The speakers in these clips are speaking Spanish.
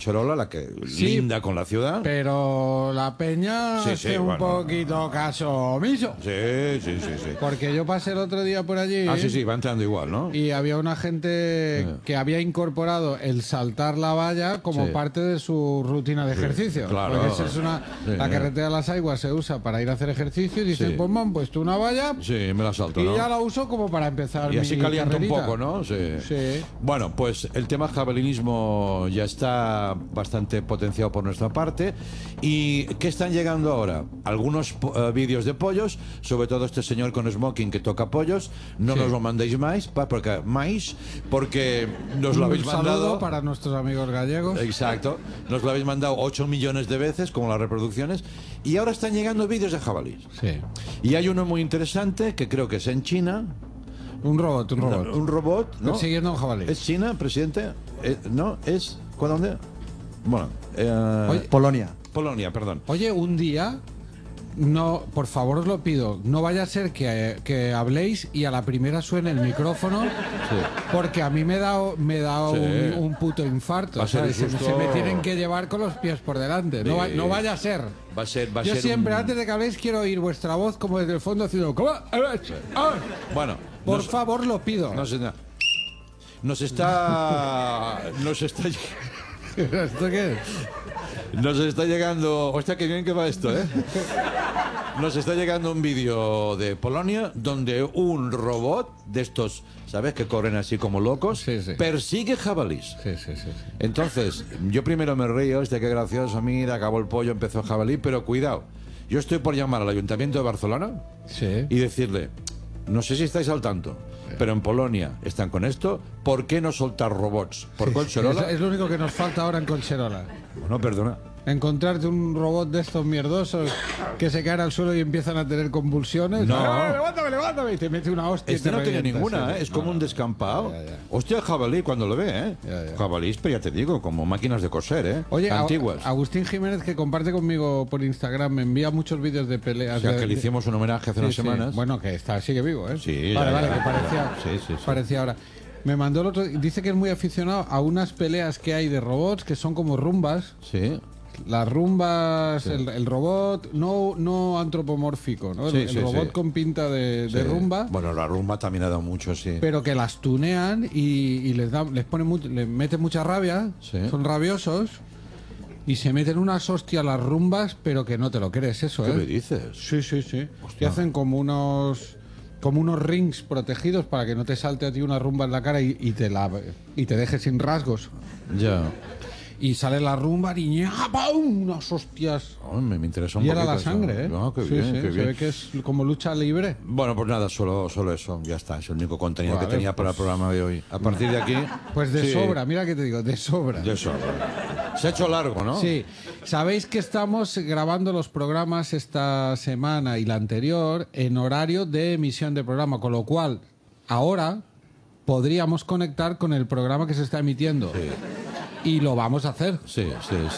Colcherola, la que Sí, linda con la ciudad. Pero la peña Sí, hace sí, un bueno. poquito caso omiso. Sí. Porque yo pasé el otro día por allí Sí, va entrando igual, ¿no? y había una gente que había incorporado el saltar la valla como Sí. parte de su rutina de ejercicio. claro. Porque esa es Sí. la carretera de las Aguas se usa para ir a hacer ejercicio y dices, Sí. pues me han puesto una valla Sí, me la salto, y ¿no? ya la uso como para empezar Y así mi calienta un carrerita. poco, ¿no? Sí. Sí. Bueno, pues el tema jabalinismo ya está bastante potenciado por nuestra parte. ¿Y qué están llegando ahora? Algunos vídeos de pollos, sobre todo este señor con smoking que toca pollos. No Sí. nos lo mandéis porque nos lo habéis Un saludo mandado. para nuestros amigos gallegos. Exacto. Nos lo habéis mandado 8 millones de veces, como las reproducciones. Y ahora están llegando vídeos de jabalís. Sí. Y hay uno muy interesante que creo que es en China. Un robot. Un robot, ¿no? Persiguiendo a un jabalí. ¿Es China, presidente? ¿No? ¿Es? ¿Dónde? Bueno, Oye, Polonia. Polonia, perdón. Oye, un día, no, por favor os lo pido, no vaya a ser que habléis y a la primera suene el micrófono, porque a mí me da Sí. un puto infarto. Va a ser ¿sabes? un Se susto. me tienen que llevar con los pies por delante. No, Sí. no vaya a ser. Va a ser Yo siempre, un- antes de que habléis, quiero oír vuestra voz como desde el fondo haciendo... ¿Cómo? Bueno, Por favor, lo pido. nos está... ¿Esto qué es? Nos está llegando... Hostia, qué bien que va esto, ¿eh? Nos está llegando un vídeo de Polonia donde un robot de estos, ¿sabes? Que corren así como locos, Sí, sí. persigue jabalís. Sí. Entonces, yo primero me río, qué gracioso, mira, acabó el pollo, empezó el jabalí, pero cuidado, yo estoy por llamar al Ayuntamiento de Barcelona Sí. y decirle, no sé si estáis al tanto, pero en Polonia están con esto, ¿por qué no soltar robots? ¿Por Colcherola? Es lo único que nos falta ahora en Colcherola. Bueno, perdona. Encontrarte un robot de estos mierdosos que se caen al suelo y empiezan a tener convulsiones. No. Levántame! Y te mete una hostia. y Este te no tiene revienta, ninguna, sí. ¿eh? Es como un descampado. Ya. Hostia, el jabalí cuando lo ve, ¿eh? Ya. Jabalís, pero ya te digo, como máquinas de coser, ¿eh? Oye, Antiguas. Agustín Jiménez, que comparte conmigo por Instagram, me envía muchos vídeos de peleas. O sea, de- que le hicimos un homenaje hace Sí, unas sí. semanas. Bueno, que sigue vivo, ¿eh? Sí, vale, ya, vale, ya, que parecía, sí. parecía ahora. Me mandó el otro, dice que es muy aficionado a unas peleas que hay de robots que son como rumbas. Sí. Las rumbas, Sí. el robot no antropomórfico, ¿no? Sí, el sí, robot sí. con pinta de Sí. rumba, Bueno, la rumba también ha dado mucho, sí. pero que las tunean y les meten mucha rabia, Sí. son rabiosos y se meten unas hostias las rumbas, pero que no te lo crees eso, ¿Qué ¿eh? me dices? Sí. Y Hostia. hacen como unos rings protegidos para que no te salte a ti una rumba en la cara y te deje sin rasgos. Ya. Y sale la rumba y ¡pum! Unas hostias. Oh, me interesa un Y era poquito la eso. sangre, ¿eh? Ah, qué Sí, bien, sí, qué se bien. ve que es como lucha libre. Bueno, pues nada, solo eso. Ya está, es el único contenido Vale, que tenía para el programa de hoy. A partir de aquí... Pues de sí, sobra, mira que te digo, de sobra. De sobra. Se ha hecho largo, ¿no? Sí, sabéis que estamos grabando los programas esta semana y la anterior en horario de emisión de programa, con lo cual ahora podríamos conectar con el programa que se está emitiendo. Y lo vamos a hacer. Sí.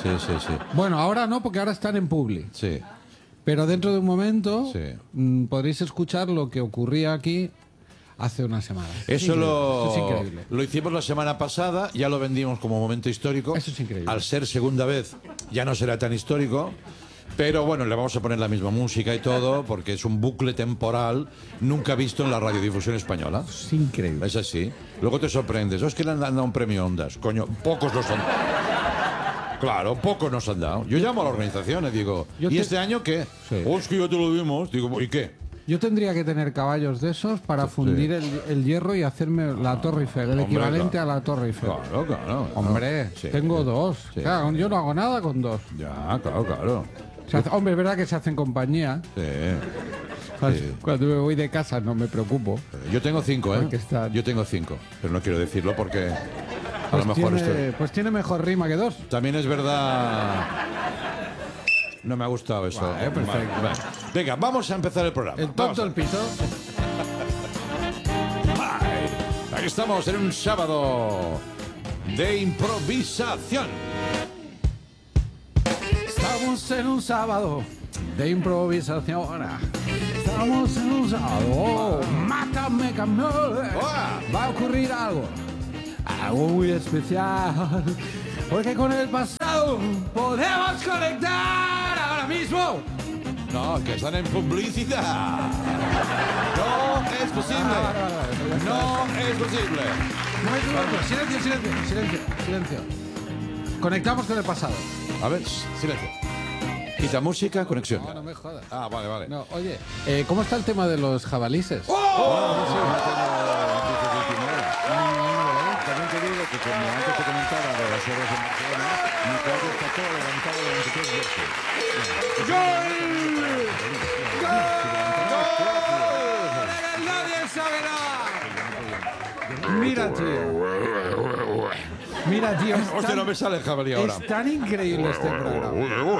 Bueno, ahora no, porque ahora están en Publi. Sí. Pero dentro de un momento Sí. podréis escuchar lo que ocurría aquí hace una semana. Eso Esto es increíble. lo hicimos la semana pasada, ya lo vendimos como momento histórico. Eso es increíble. Al ser segunda vez, ya no será tan histórico. Pero bueno, le vamos a poner la misma música y todo, porque es un bucle temporal nunca visto en la radiodifusión española. Es increíble. Es así. Luego te sorprendes. Es que le han dado un premio Ondas. Coño, pocos los han Claro, pocos nos han dado. Yo llamo a la organización y digo, Yo ¿y te- este año qué? Sí. Oh, es que ya te lo dimos. Digo, ¿y qué? Yo tendría que tener caballos de esos para fundir el hierro y hacerme la Torre Eiffel, el Hombre, equivalente claro. a la Torre Eiffel. Claro. Hombre, Sí. tengo dos. Sí. Claro, yo no hago nada con dos. Ya, claro. Hombre, es verdad que se hacen compañía. Sí. Cuando me voy de casa no me preocupo. Yo tengo 5, ¿eh? Porque están- Yo tengo 5. Pero no quiero decirlo porque a lo mejor esto... Pues tiene mejor rima que dos. También es verdad... No me ha gustado eso. Vale, perfecto. Vale. Venga, vamos a empezar el programa. El tonto, el pito. Aquí estamos en un sábado de improvisación. Estamos en un sábado de improvisación. Estamos en un sábado. Oh, mátame, camión. Va a ocurrir algo. Algo muy especial. Porque con el pasado podemos conectar ahora mismo. No, que están en publicidad. No es posible. No es posible. Un momento. Silencio. Conectamos con el pasado. A ver, silencio. Quita música, conexión. No me jodas. Ah, vale. No, oye, ¿cómo está el tema de los jabalises? También te digo que como antes te comentaba de las obras en Barcelona, mi cuadro está todo levantado durante 3 veces. ¡Nadie sabe nada! Mira, tío. Hostia, no me sale el jabalí ahora. Es tan increíble este programa.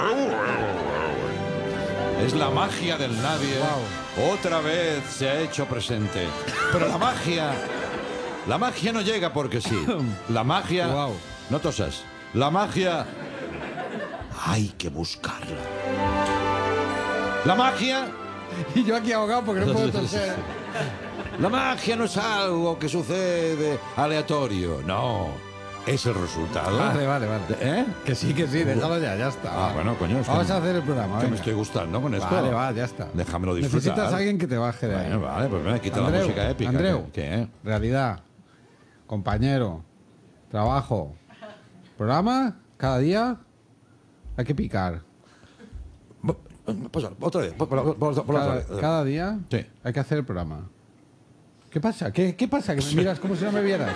Es la magia del nadie. Wow. Otra vez se ha hecho presente. Pero la magia no llega porque sí. La magia... Wow. No tosas. La magia... Hay que buscarla. La magia... Y yo aquí ahogado porque no puedo toser. La magia no es algo que sucede aleatorio. No. Es el resultado. Vale. ¿Eh? Que sí, déjalo ya está. Ah, bueno, coño. Vamos a hacer el programa. Que venga. me estoy gustando con esto. Vale, ya está. Déjamelo disfrutar. Necesitas a alguien que te baje de ahí. Bueno, vale, pues me quita la Andreu, música épica. Andreu, ¿Qué? realidad, compañero, trabajo, programa, cada día hay que picar. Pues, otra vez. Por la otra vez. Cada día Sí. hay que hacer el programa. ¿Qué pasa? ¿Qué pasa? Que me miras como si no me vieras.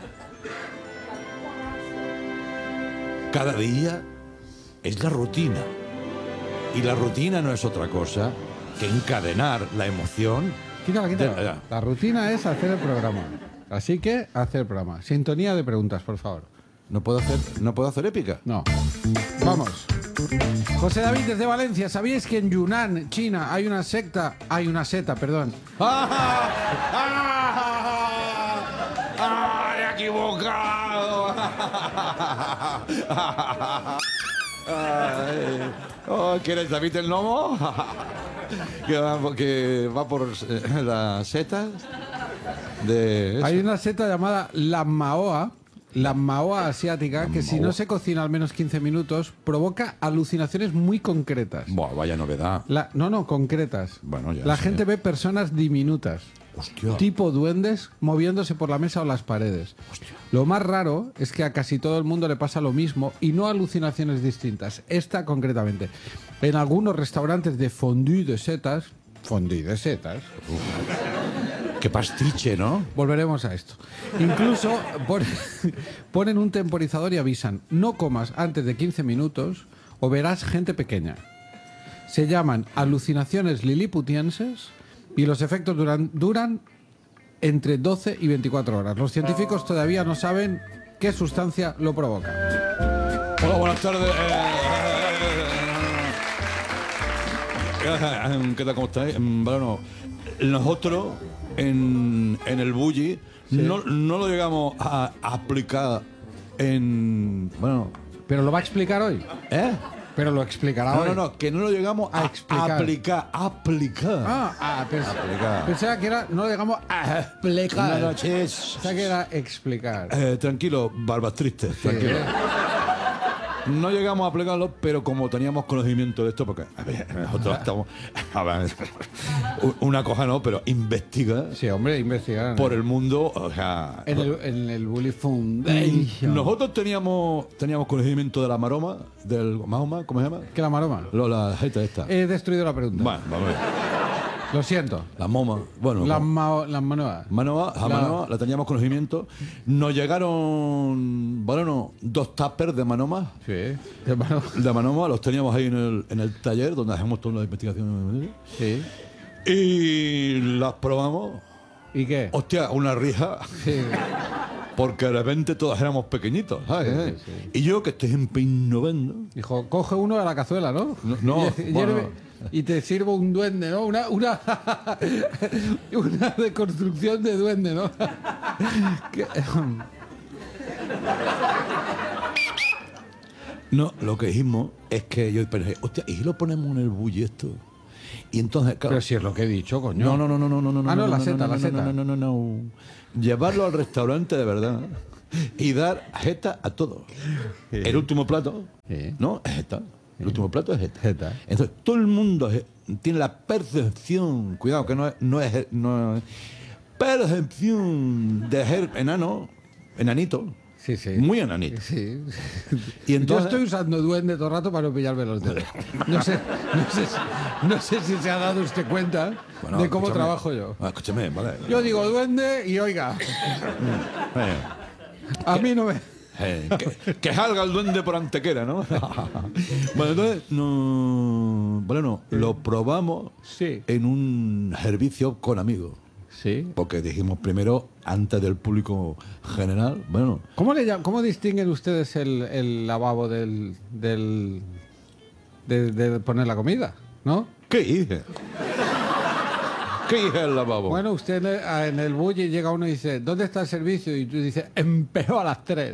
Cada día es la rutina. Y la rutina no es otra cosa que encadenar la emoción. Quítala. Ya. La rutina es hacer el programa. Así que hacer el programa. Sintonía de preguntas, por favor. ¿No puedo hacer épica? No. Vamos. José David desde Valencia. ¿Sabíais que en Yunnan, China, hay una seta, perdón? ¡He equivocado! ¿Quién es David el Nomo? que va por las setas de... eso. Hay una seta llamada la Maoa asiática, que si no se cocina al menos 15 minutos, provoca alucinaciones muy concretas. Buah, vaya novedad. Concretas. Bueno, ya la sé. gente ve personas diminutas, Hostia. tipo duendes, moviéndose por la mesa o las paredes. Hostia. Lo más raro es que a casi todo el mundo le pasa lo mismo y no alucinaciones distintas. Esta concretamente. En algunos restaurantes de fondue de setas... Qué pastiche, ¿no? Volveremos a esto. Incluso ponen un temporizador y avisan: no comas antes de 15 minutos o verás gente pequeña. Se llaman alucinaciones liliputienses y los efectos duran entre 12 y 24 horas. Los científicos todavía no saben qué sustancia lo provoca. Hola, buenas tardes. ¿Qué tal? ¿Cómo estáis? Bueno, nosotros en el bully no lo llegamos a aplicar en... Bueno... ¿Pero lo va a explicar hoy? ¿Eh? Pero lo explicará hoy. No, que no lo llegamos a explicar. aplicar. Pensaba que era... No lo llegamos a explicar. No, chis. Pensaba que era explicar. Tranquilo, barbas tristes, tranquilo. No llegamos a aplicarlo, pero como teníamos conocimiento de esto, porque a ver, nosotros estamos... A ver, una cosa no, pero investiga Sí, hombre, investigar. por el mundo, o sea... En el Bully Foundation. Nosotros teníamos conocimiento de la maroma, del Mahoma, ¿cómo se llama? ¿Qué la maroma? La gente esta. He destruido la pregunta. Bueno, vamos a ver. Lo siento. La moma, bueno... Las manoas. Manoma, la teníamos conocimiento. Nos llegaron, bueno, 2 tuppers de manoma. Sí. De mano- De manoma, los teníamos ahí en el taller donde hacemos todas las investigaciones. Sí. Y las probamos. ¿Y qué? Hostia, una rija. Sí. Porque de repente todos éramos pequeñitos, ¿sabes? Sí. Y yo, que estoy empeñando. Dijo, coge uno de la cazuela, ¿no? No, Y, bueno. y te sirvo un duende, ¿no? Una deconstrucción de duende, ¿no? Que- No, lo que dijimos es que yo pensé, hostia, ¿y si lo ponemos en el bully esto? Y entonces, claro. Pero si es lo que he dicho, coño. No. Ah, no, la seta, la seta. No. Llevarlo al restaurante de verdad. y dar jeta a todo. El último plato, ¿no? Es jeta. El último plato es jeta. Entonces, todo el mundo tiene la percepción, cuidado, que no es percepción de ser enanito. Sí, sí. Muy enanito. Sí. Y entonces, yo estoy usando duende todo el rato para no pillarme los dedos. No sé si se ha dado usted cuenta de cómo escúchame. trabajo yo. Escúchame, vale. Yo digo duende y oiga, a mí no me... Que salga el duende por Antequera, ¿no? Bueno, entonces, lo probamos Sí. en un servicio con amigos. Sí. Porque dijimos primero, antes del público general, bueno, ¿Cómo distinguen ustedes el lavabo de poner la comida? ¿No? ¿qué hice? ¿Qué hice el lavabo? Bueno, usted en el bully llega uno y dice, ¿dónde está el servicio? Y tú dices, empezó a las 3.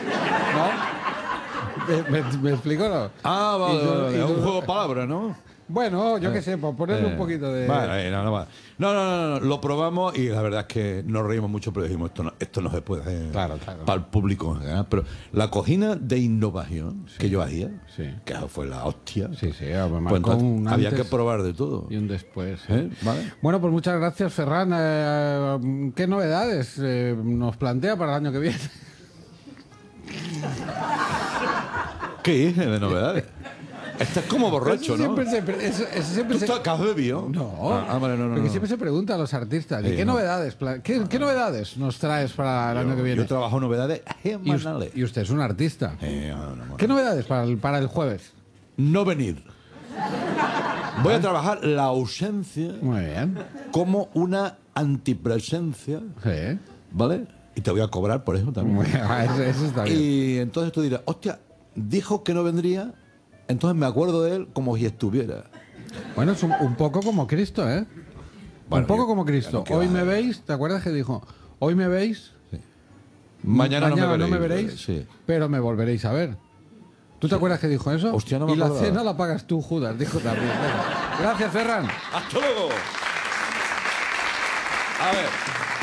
¿No? ¿Me explico, no? Ah, Y tú- vale, y es tú- un juego de palabras, ¿no? Bueno, yo qué sé, por ponerle un poquito de... Vale, no, lo probamos y la verdad es que nos reímos mucho, pero dijimos, esto no se puede hacer Claro. para el público en general. Pero la cocina de innovación que yo hacía, Sí. que eso fue la hostia, Sí, además pues con entonces un había antes que probar de todo. y un después. Sí. ¿Vale? Bueno, pues muchas gracias, Ferran. ¿Qué novedades nos plantea para el año que viene? ¿Qué hice de novedades? Estás como borracho, ¿no? Eso siempre ¿Tú se... ¿Qué has bebido? No, Vale, no. porque siempre se pregunta a los artistas, ¿y Sí, qué no. novedades? ¿Qué novedades nos traes para el año que viene? Yo trabajo novedades semanales. Y usted es un artista. No. ¿Qué novedades para el jueves? No venir. Voy a trabajar la ausencia Muy bien. como una antipresencia, Sí. ¿vale? Y te voy a cobrar por eso también. Muy bien. Eso está bien. Y entonces tú dirás, hostia, dijo que no vendría, entonces me acuerdo de él como si estuviera. Bueno, es un poco como Cristo, ¿eh? Bueno, un poco yo- como Cristo. ¿qué Hoy va? me veis, ¿te acuerdas que dijo? Hoy me veis, Mañana no me veréis. veréis, Sí. pero me volveréis a ver. ¿Tú te acuerdas que dijo eso? Hostia, no me y la acordaba. cena la pagas tú, Judas, dijo también. Venga. Gracias, Ferran. ¡Hasta luego! A ver.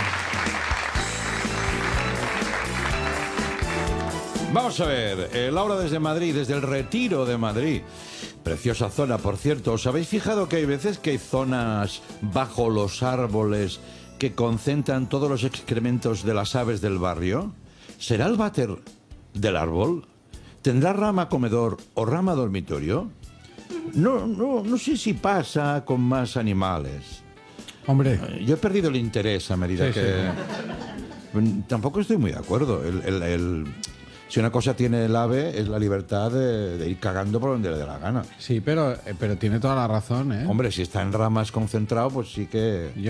Vamos a ver, Laura desde Madrid, desde el Retiro de Madrid. Preciosa zona, por cierto. ¿Os habéis fijado que hay veces que hay zonas bajo los árboles que concentran todos los excrementos de las aves del barrio? ¿Será el váter del árbol? ¿Tendrá rama comedor o rama dormitorio? No sé si pasa con más animales. Hombre, Yo he perdido el interés a medida Sí, que... Tampoco estoy muy de acuerdo. Si una cosa tiene el ave es la libertad de ir cagando por donde le dé la gana. sí, pero tiene toda la razón, ¿eh? Hombre, si está en ramas concentrado, pues sí que... Yo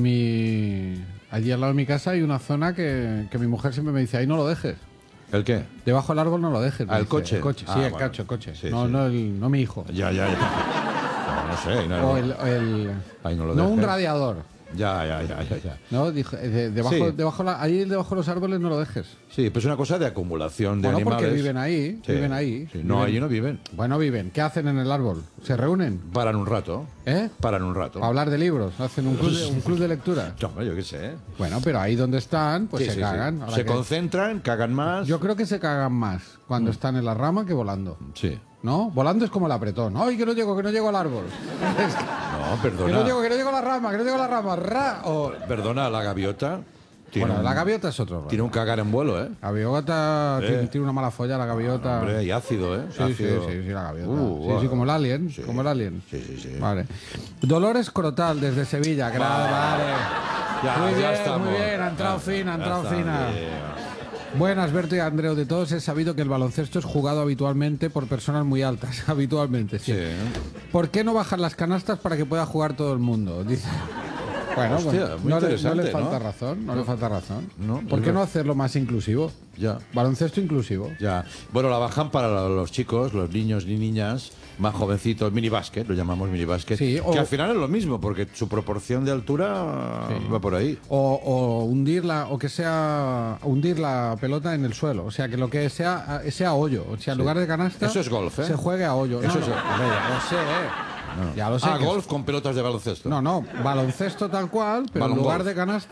allí al lado de mi casa hay una zona que mi mujer siempre me dice, ahí no lo dejes. ¿El qué? Debajo del árbol no lo dejes. me ¿El dice. coche? El coche, Ah, sí, el bueno. coche. Sí, no, sí. no mi hijo. Ya. No sé. No, O el Ahí no lo no un dejes. radiador. Ya. No, dijo, debajo, Sí. ahí debajo de los árboles no lo dejes. Sí, pues es una cosa de acumulación de Bueno, animales. porque viven ahí, Sí, viven ahí. sí. No, Viven- allí no viven. Bueno, viven. ¿Qué hacen en el árbol? ¿Se reúnen? Paran un rato. ¿Eh? Paran un rato. Para hablar de libros. Hacen un club de lectura. No, yo qué sé. Bueno, pero ahí donde están, pues Sí, se sí, cagan. sí. Ahora Se que- concentran, cagan más. Yo creo que se cagan más cuando están en la rama que volando. Sí. ¿No? Volando es como el apretón. ¡Ay, que no llego al árbol! No, que perdona. no llego a la rama, que no llego a la rama. ¡Ra! O- Perdona, la gaviota. Tiene Bueno, un- la gaviota es otro rollo. Tiene un cagar en vuelo, ¿eh? La gaviota tiene una mala folla, la gaviota. Hombre, y ácido, ¿eh? Sí, Ácido. sí, la gaviota. Guau. sí, como el alien. Sí. Como el alien. Sí. Vale. Dolores Crotal, desde Sevilla. Vale. Ya, muy ya bien, estamos. muy bien. Ha entrado Ya fina, ha está, entrado ya está, fina. bien. Buenas, Berto y Andreu. De todos he sabido que el baloncesto es jugado habitualmente por personas muy altas. Habitualmente, sí. Sí. ¿Por qué no bajar las canastas para que pueda jugar todo el mundo? Dice. Bueno, Hostia, pues, muy no le interesante, falta ¿no? razón, no le falta razón. No, ¿Por es qué no verdad. hacerlo más inclusivo? Ya. Baloncesto inclusivo. Ya. Bueno, la bajan para los chicos, los niños y niñas más jovencitos, minibásquet, lo llamamos minibásquet. Sí, que al final es lo mismo, porque su proporción de altura va por ahí. O hundirla, o que sea hundir la pelota en el suelo. O sea, que lo que sea hoyo. O sea, en lugar de canasta. Eso es golf, ¿eh? Se juegue a hoyo. Eso No, es- no, hombre, ya lo sé, Ya lo sé. Ah, que golf con pelotas de baloncesto. No, baloncesto tal cual, pero Balón en lugar golf. de canasta,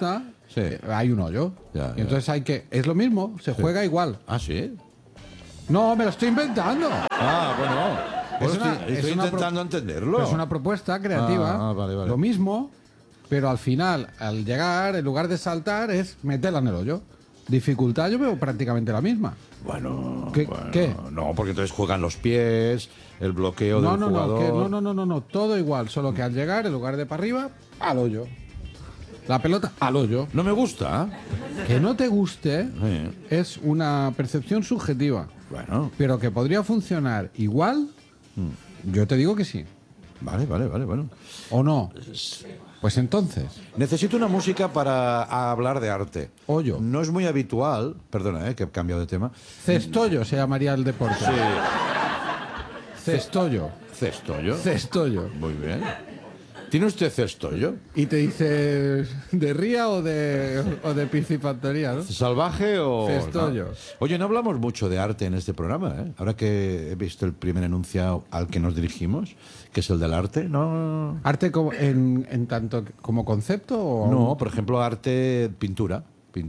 Sí. hay un hoyo. Ya, y entonces es lo mismo, se juega igual. Ah, sí. No, me lo estoy inventando. Ah, bueno. Estoy intentando entenderlo. Es una propuesta creativa. Vale. Lo mismo, pero al final, al llegar, en lugar de saltar, es meterla en el hoyo. Dificultad yo veo prácticamente la misma. Bueno, ¿Qué? No, porque entonces juegan los pies, el bloqueo del jugador. No, todo igual, solo que al llegar, en lugar de para arriba, al hoyo. La pelota al hoyo. No me gusta. Que no te guste Sí. es una percepción subjetiva, Bueno, pero que podría funcionar igual, yo te digo que sí. vale, bueno. ¿O no? Pues entonces, Necesito una música para hablar de arte. hoyo. No es muy habitual, perdona, que he cambiado de tema. Cestollo se llamaría el deporte. Sí, Cestollo. cestollo. Cestollo. Muy bien. ¿Tiene usted cestollo? Y te dice de ría o de piscifantería, ¿no? ¿Salvaje o...? Cestollo. no? Oye, no hablamos mucho de arte en este programa, ¿eh? Ahora que he visto el primer enunciado al que nos dirigimos, que es el del arte, ¿no? ¿Arte en tanto como concepto o...? No, por ejemplo, arte, pintura.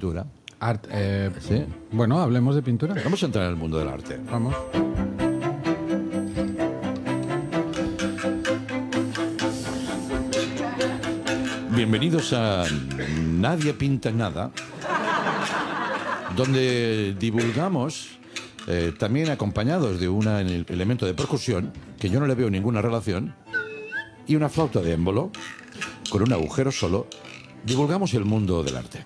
Sí. Bueno, hablemos de pintura. Vamos a entrar en el mundo del arte. Vamos. Bienvenidos a Nadie Pinta Nada, donde divulgamos, también acompañados de un elemento de percusión, que yo no le veo ninguna relación, y una flauta de émbolo, con un agujero solo, divulgamos el mundo del arte.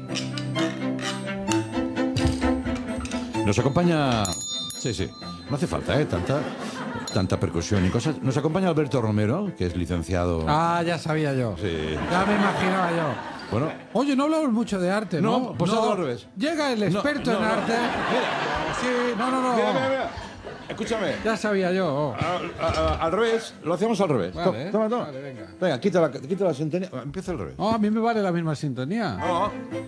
Nos acompaña... Sí, no hace falta, tanta percusión y cosas. Nos acompaña Alberto Romero, que es licenciado... Ah, ya sabía yo. Sí. Ya me imaginaba yo. Bueno, Oye, no hablamos mucho de arte, ¿no? No, pues al revés. Llega el experto No, en no. arte. Mira. Sí, no. Mira. Escúchame. Ya sabía yo. Al revés, lo hacemos al revés. Vale, Toma. vale, venga. Venga, quita la sintonía. Empieza al revés. Oh, a mí me vale la misma sintonía. No.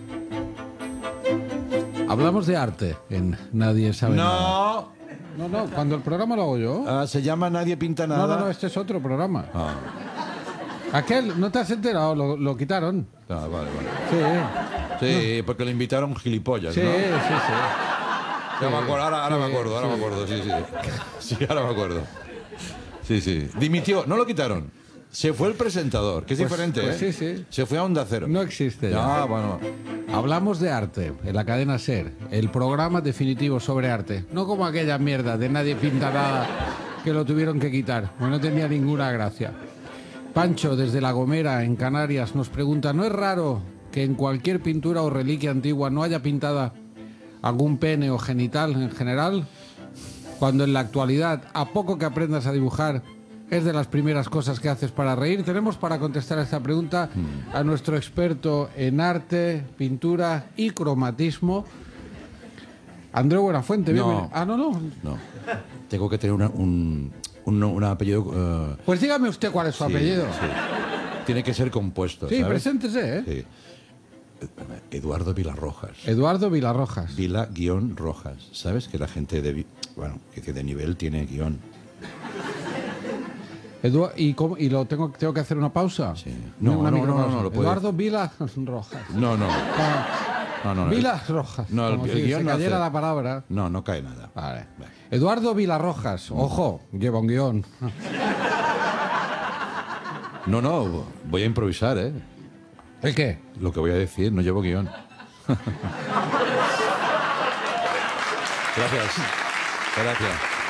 Hablamos de arte en Nadie Sabe Nada. No, cuando el programa lo hago yo. Se llama Nadie Pinta Nada. No, este es otro programa. Ah. Aquel, ¿no te has enterado? Lo quitaron. Ah, vale. Sí, Sí, porque le invitaron gilipollas, sí. ¿no? Ya me acuerdo, ahora me acuerdo, sí. Sí, ahora me acuerdo. Sí. Dimitió, no lo quitaron. Se fue el presentador, que es diferente, pues ¿eh? sí. Se fue a Onda Cero. No existe ya. Ah, bueno. Hablamos de arte en la cadena SER, el programa definitivo sobre arte. No como aquella mierda de Nadie Pinta Nada que lo tuvieron que quitar, porque no tenía ninguna gracia. Pancho, desde La Gomera, en Canarias, nos pregunta, ¿no es raro que en cualquier pintura o reliquia antigua no haya pintada algún pene o genital en general? Cuando en la actualidad, a poco que aprendas a dibujar, es de las primeras cosas que haces para reír. Tenemos para contestar a esta pregunta a nuestro experto en arte, pintura y cromatismo, Andreu Buenafuente. No. Bienvenido. Ah, no. No. Tengo que tener un apellido... Pues dígame usted cuál es su apellido. Sí. Tiene que ser compuesto, Sí, ¿sabes? preséntese, ¿eh? Sí. Eduardo Vilarrojas. Eduardo Vilarrojas. Vila-Rojas. ¿Sabes? Que la gente que de nivel tiene guión. ¿Y lo tengo que hacer una pausa? Sí. No, lo puede. Eduardo Vilarrojas. No. Vilarrojas. No, como el si guión se no cayera hace- la palabra. No cae nada. Vale. Eduardo Vilarrojas. Ojo, lleva un guión. No, voy a improvisar, ¿eh? ¿El qué? Lo que voy a decir, no llevo guión. Gracias.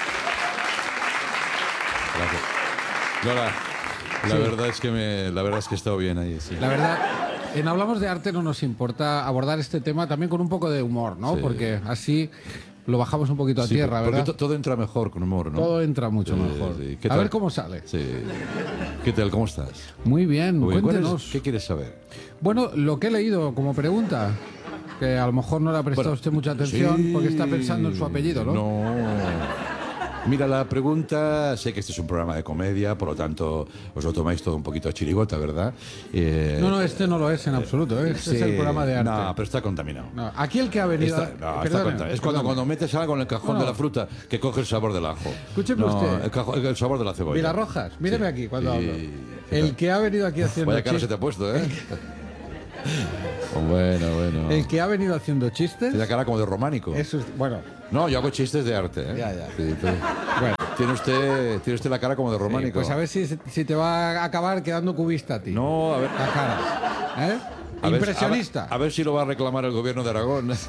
No, la verdad es que he estado bien ahí, sí. La verdad, en Hablamos de Arte no nos importa abordar este tema también con un poco de humor, ¿no? Sí. Porque así lo bajamos un poquito a Sí, tierra, porque ¿verdad? todo entra mejor con humor, ¿no? Todo entra mucho Sí, mejor. sí. ¿Qué A tal? ver cómo sale. Sí. ¿Qué tal? ¿Cómo estás? Muy bien, Muy bien. cuéntenos. ¿Qué quieres saber? Bueno, lo que he leído como pregunta, que a lo mejor no le ha prestado usted mucha atención Sí. porque está pensando en su apellido, ¿no? No. Mira, la pregunta, sé que este es un programa de comedia, por lo tanto os lo tomáis todo un poquito a chirigota, ¿verdad? No, este no lo es en absoluto, ¿eh? Este es el programa de arte. No, pero está contaminado. No, aquí el que ha venido... Está Perdone, contaminado. Es cuando metes algo en el cajón No. de la fruta que coge el sabor del ajo. Escúcheme usted. El sabor de la cebolla. Vilarrojas, míreme Sí. aquí cuando Sí. hablo. El que ha venido aquí haciendo Vaya cara se chistes... te ha puesto, ¿eh? Bueno. El que ha venido haciendo chistes. Tiene la cara como de románico. Eso es, bueno, No, yo hago chistes de arte, ¿eh? Ya. Sí, bueno. tiene usted la cara como de románico. Pues a ver si te va a acabar quedando cubista a ti. No, a ver. La cara. ¿Eh? A ver- Impresionista. a ver si lo va a reclamar el gobierno de Aragón. Sí.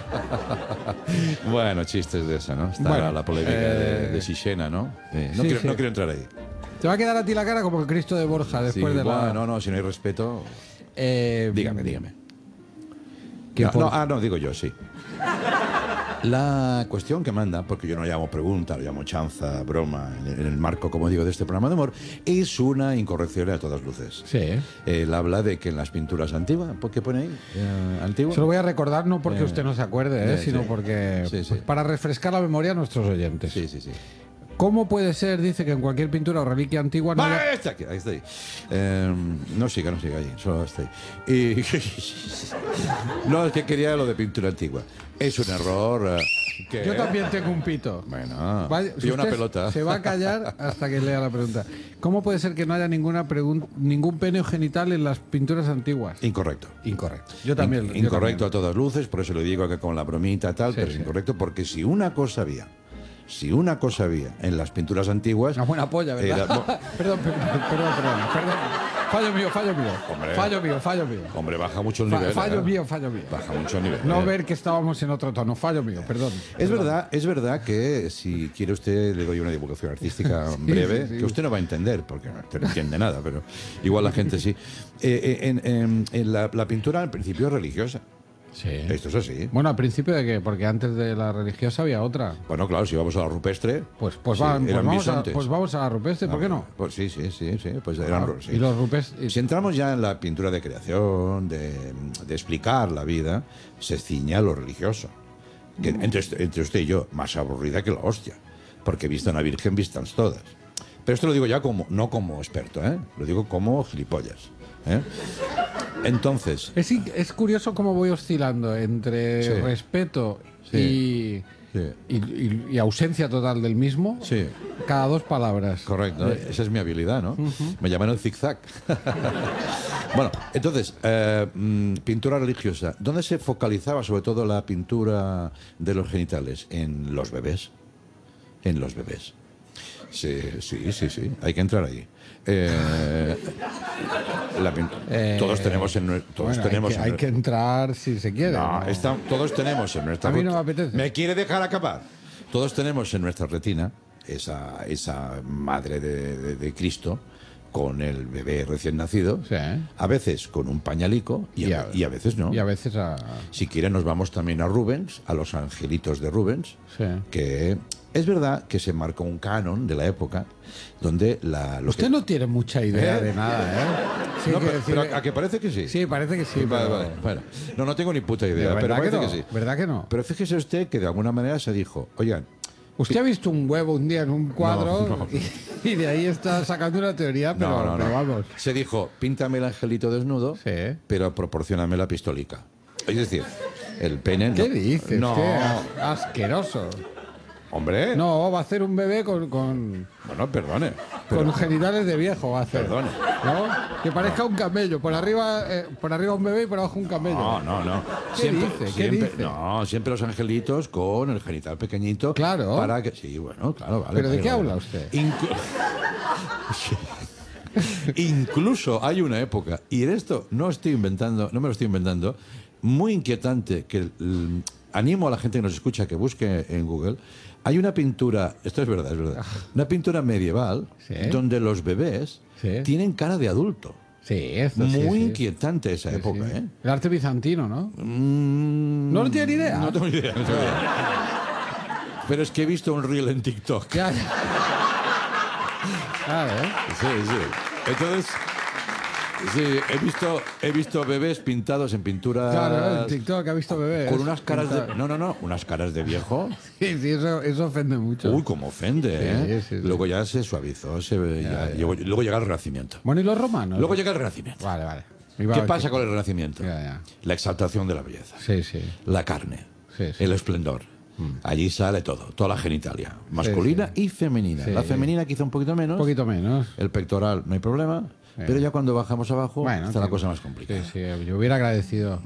Bueno, chistes de esa, ¿no? Está Bueno, la polémica de Sixena, ¿no? No, sí, quiero, sí. no quiero entrar ahí. Te va a quedar a ti la cara como el Cristo de Borja después Sí, de la. bueno, no, si no hay respeto. Dígame. Que por- No, digo yo, sí. La cuestión que manda, porque yo no llamo pregunta, lo llamo chanza, broma, en el marco, como digo, de este programa de humor, es una incorrección a todas luces. Sí. Él habla de que en las pinturas antiguas, ¿por qué pone ahí? ¿Antiguas? Se lo voy a recordar no porque usted no se acuerde, sí, sino sí. porque Sí, sí. pues, para refrescar la memoria a nuestros oyentes. Sí. ¿Cómo puede ser, dice, que en cualquier pintura o reliquia antigua no haya- Ahí está, ahí está. No siga ahí, solo está ahí. No, es que quería lo de pintura antigua. Es un error. ¿Qué? Yo también tengo un pito. Bueno, Vaya, y una usted pelota. Se va a callar hasta que lea la pregunta. ¿Cómo puede ser que no haya ningún pene genital en las pinturas antiguas? Incorrecto. Incorrecto. Yo también. yo Incorrecto también. a todas luces, por eso le digo que con la bromita tal, Sí, pero es sí. incorrecto porque si una cosa había en las pinturas antiguas. Una buena polla, ¿verdad? Perdón. Fallo mío. Hombre. Fallo mío. Hombre, baja mucho el nivel. Fallo ¿eh? mío. Baja mucho el nivel. No ¿eh? ver que estábamos en otro tono. Fallo mío, perdón. Es verdad que si quiere usted le doy una divulgación artística breve, sí. que usted no va a entender, porque usted no entiende nada, pero igual la gente sí. En la pintura al principio es religiosa. Sí. Esto es así. Bueno, al principio de que, porque antes de la religiosa había otra. Bueno, claro, si vamos a la rupestre. Pues sí, eran bisontes. vamos a la rupestre, ¿por qué no? Pues sí. Pues eran sí. Y los rupestres. Si entramos ya en la pintura de creación, de explicar la vida, se ciña a lo religioso. Que entre usted y yo, más aburrida que la hostia. Porque vista una virgen, vistas todas. Pero esto lo digo ya no como experto, ¿eh? Lo digo como gilipollas. ¿eh? Entonces, Es curioso cómo voy oscilando entre Sí. respeto Sí. y ausencia total del mismo. sí, Cada dos palabras. correcto. Esa es mi habilidad, ¿no? Me llaman el zigzag. Bueno, entonces, pintura religiosa. ¿Dónde se focalizaba sobre todo la pintura de los genitales? En los bebés. En los bebés. Sí. Hay que entrar ahí. Todos tenemos Bueno, hay que entrar si se quiere. No, ¿no? todos tenemos en nuestra... A mí no me apetece. ¿Me quiere dejar acabar? Todos tenemos en nuestra retina esa madre de Cristo con el bebé recién nacido, Sí. a veces con un pañalico y a veces no. Y a veces a. Si quieren nos vamos también a Rubens, a los angelitos de Rubens, Sí. que es verdad que se marcó un canon de la época donde Usted no tiene mucha idea de nada, ¿eh? Sí, No, hay que pero decirle- ¿a que parece que sí? Sí, parece que sí. Vale, pero- vale. Bueno, no tengo ni puta idea, Pero pero ¿verdad parece que que, no? sí. ¿Verdad que no? Pero fíjese usted que de alguna manera se dijo, oigan, Usted ha visto un huevo un día en un cuadro No. y de ahí está sacando una teoría, pero, pero vamos. Se dijo, píntame el angelito desnudo, Sí. pero proporcioname la pistolica. Es decir, el pene... ¿Qué no. dices? No, Qué asqueroso. hombre. No, va a hacer un bebé con Bueno, perdone. pero- con genitales de viejo, va a hacer. Perdone. ¿No? Que parezca un camello. Por arriba un bebé y por abajo un camello. No. ¿Qué dice? ¿Qué dice? No, siempre los angelitos con el genital pequeñito. Claro. Para que... Sí, bueno, claro, vale. ¿Pero de vale, qué vale. habla usted? Incluso hay una época, y en esto no me lo estoy inventando, muy inquietante, que animo a la gente que nos escucha que busque en Google. Hay una pintura, esto es verdad, una pintura medieval Sí. donde los bebés Sí. tienen cara de adulto. Sí, esto sí. Muy sí. inquietante esa Sí, época, sí. ¿eh? El arte bizantino, ¿no? ¿No lo tiene ni idea? No tengo ni idea. Pero es que he visto un reel en TikTok. Ya. Claro, ¿eh? Sí. Entonces, sí, he visto bebés pintados en pinturas... Claro, en TikTok ha visto bebés. Con unas caras de... pintados. No, unas caras de viejo. Sí, eso ofende mucho. Uy, cómo ofende, ¿eh? Sí. Luego ya se suavizó, luego llega el Renacimiento. Bueno, ¿y los romanos? Luego llega el Renacimiento. Vale. ¿Qué pasa con el Renacimiento? Ya. La exaltación de la belleza, Sí. la carne, Sí. el esplendor, Allí sale todo, toda la genitalia, masculina y femenina. Sí. La femenina quizá un poquito menos. Un poquito menos. El pectoral no hay problema. Pero ya cuando bajamos abajo Bueno, está la sí. cosa más complicada. Sí, yo hubiera agradecido.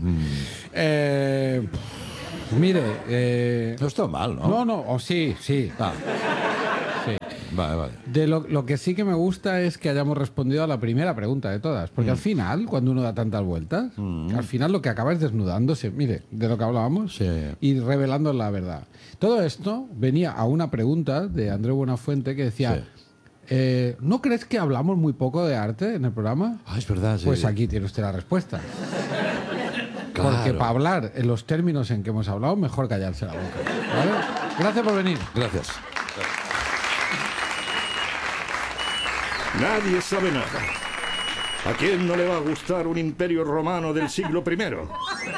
Mire, No está mal, ¿no? no, sí. Ah, Sí. vale. De lo que sí que me gusta es que hayamos respondido a la primera pregunta de todas. Porque al final, cuando uno da tantas vueltas, al final lo que acaba es desnudándose, mire, de lo que hablábamos, Sí. y revelando la verdad. Todo esto venía a una pregunta de Andreu Buenafuente que decía, ¿no crees que hablamos muy poco de arte en el programa? Ah, es verdad, sí. Pues aquí tiene usted la respuesta. Claro. Porque para hablar en los términos en que hemos hablado, mejor callarse la boca. ¿Vale? Gracias por venir. Gracias. Nadie sabe nada. ¿A quién no le va a gustar un imperio romano del siglo I?